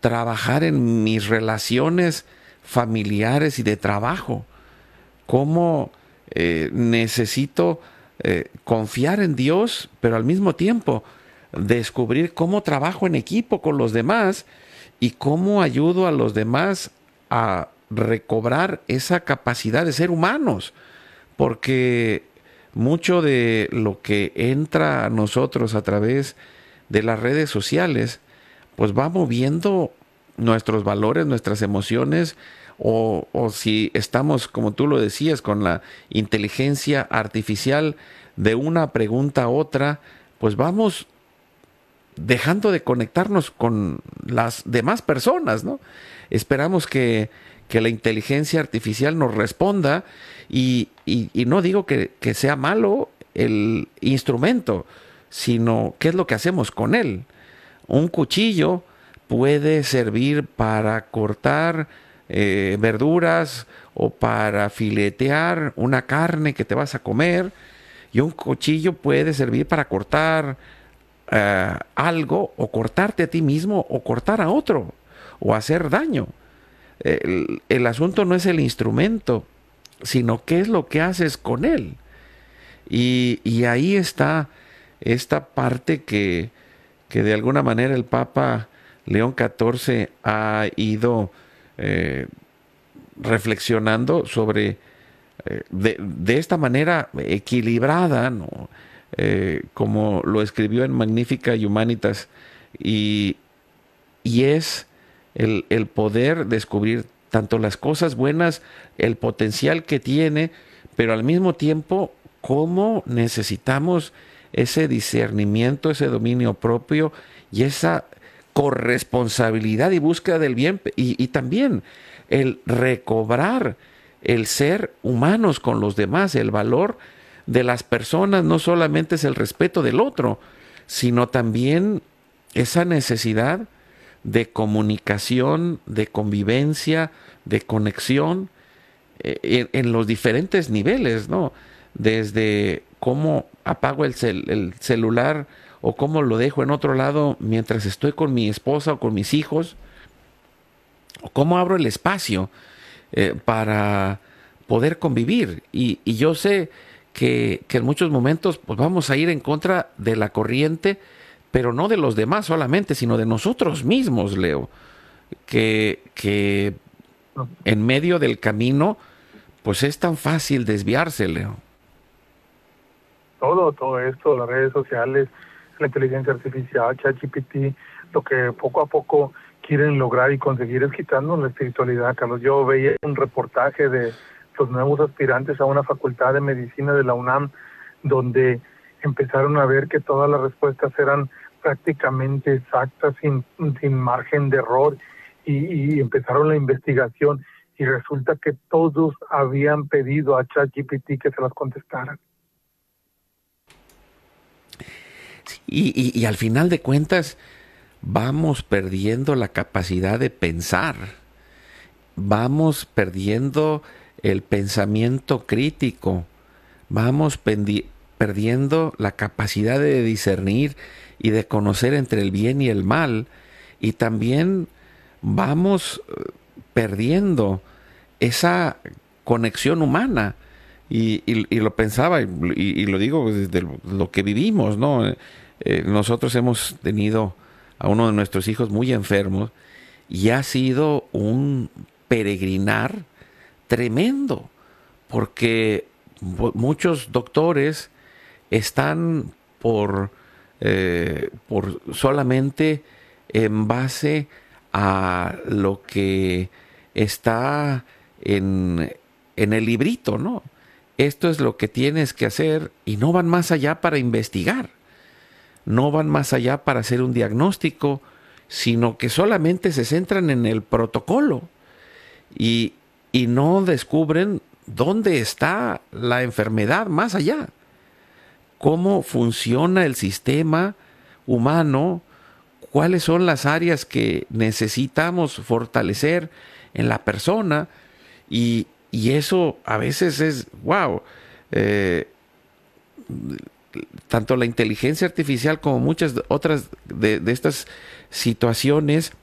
trabajar en mis relaciones familiares y de trabajo, cómo necesito confiar en Dios, pero al mismo tiempo descubrir cómo trabajo en equipo con los demás y cómo ayudo a los demás a recobrar esa capacidad de ser humanos, porque mucho de lo que entra a nosotros a través de las redes sociales, pues va moviendo nuestros valores, nuestras emociones, o si estamos, como tú lo decías, con la inteligencia artificial de una pregunta a otra, pues vamos dejando de conectarnos con las demás personas, ¿no? Esperamos que la inteligencia artificial nos responda y no digo que sea malo el instrumento, sino qué es lo que hacemos con él. Un cuchillo puede servir para cortar verduras o para filetear una carne que te vas a comer, y un cuchillo puede servir para cortar algo, o cortarte a ti mismo o cortar a otro o hacer daño. El asunto no es el instrumento, sino qué es lo que haces con él. Y ahí está esta parte que de alguna manera el Papa León XIV ha ido eh, reflexionando sobre de esta manera equilibrada, ¿no? Como lo escribió en Magnifica Humanitas, y, y es el poder descubrir tanto las cosas buenas, el potencial que tiene, pero al mismo tiempo cómo necesitamos ese discernimiento, ese dominio propio y esa corresponsabilidad y búsqueda del bien, y también el recobrar el ser humanos con los demás, el valor de las personas no solamente es el respeto del otro, sino también esa necesidad de comunicación, de convivencia, de conexión en los diferentes niveles, ¿no? Desde cómo apago el celular o cómo lo dejo en otro lado mientras estoy con mi esposa o con mis hijos, o cómo abro el espacio para poder convivir. Y yo sé que en muchos momentos pues vamos a ir en contra de la corriente, pero no de los demás solamente, sino de nosotros mismos, Leo, que en medio del camino, pues es tan fácil desviarse, Leo. Todo esto, las redes sociales, la inteligencia artificial, ChatGPT, lo que poco a poco quieren lograr y conseguir es quitarnos la espiritualidad, Carlos. Yo veía un reportaje de los nuevos aspirantes a una facultad de medicina de la UNAM, donde empezaron a ver que todas las respuestas eran prácticamente exactas, sin margen de error, y empezaron la investigación, y resulta que todos habían pedido a ChatGPT que se las contestaran. Y al final de cuentas, vamos perdiendo la capacidad de pensar, vamos perdiendo el pensamiento crítico, vamos perdiendo la capacidad de discernir y de conocer entre el bien y el mal, y también vamos perdiendo esa conexión humana. Y lo pensaba y lo digo desde lo que vivimos, ¿no? Nosotros hemos tenido a uno de nuestros hijos muy enfermos y ha sido un peregrinar tremendo, porque muchos doctores están por solamente en base a lo que está en el librito, ¿no? Esto es lo que tienes que hacer, y no van más allá para investigar, no van más allá para hacer un diagnóstico, sino que solamente se centran en el protocolo y, y no descubren dónde está la enfermedad más allá, cómo funciona el sistema humano, cuáles son las áreas que necesitamos fortalecer en la persona, y eso a veces es, wow, tanto la inteligencia artificial como muchas otras de estas situaciones